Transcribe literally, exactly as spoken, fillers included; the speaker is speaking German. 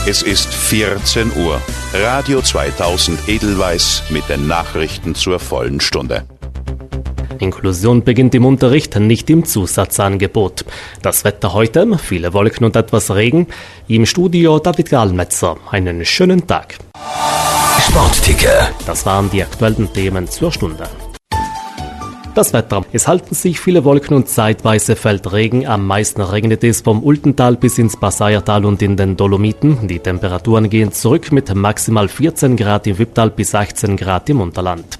Es ist vierzehn Uhr. Radio zweitausend Edelweiss mit den Nachrichten zur vollen Stunde. Inklusion beginnt im Unterricht, nicht im Zusatzangebot. Das Wetter heute, viele Wolken und etwas Regen. Im Studio David Gallmetzer. Einen schönen Tag. Sportticker. Das waren die aktuellen Themen zur Stunde. Das Wetter. Es halten sich viele Wolken und zeitweise fällt Regen. Am meisten regnet es vom Ultental bis ins Passaiertal und in den Dolomiten. Die Temperaturen gehen zurück mit maximal vierzehn Grad im Wipptal bis achtzehn Grad im Unterland.